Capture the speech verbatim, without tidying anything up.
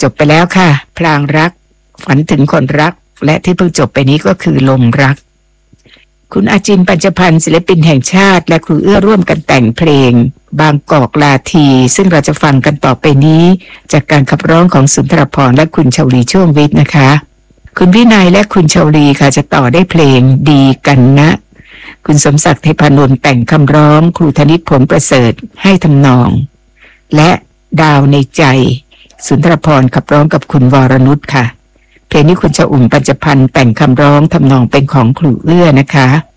จบไปแล้วค่ะพลางรักฝันถึงคนรักและที่เพิ่งจบไปนี้ก็คือลมรักคุณอาจินปัญจพันธ์ศิลปินแห่งชาติและครูเอื้อร่วมกันแต่งเพลงบางกอกลาทีซึ่งเราจะฟังกันต่อไปนี้จากการขับร้องของสุนทรภรณ์และคุณชวลีช่วงวิทย์นะคะคุณวินัยและคุณชวลีค่ะจะต่อได้เพลงดีกันนะคุณสมศักดิ์เทพานนท์แต่งคำร้องครูธนิตผลประเสริฐให้ทำนองและดาวในใจสุนทรภรณ์ขับร้องกับคุณวรนุชค่ะเพลงนี้คุณชอุ่มปัญจพันธ์แต่งคำร้องทำนองเป็นของครูเอื้อนะคะ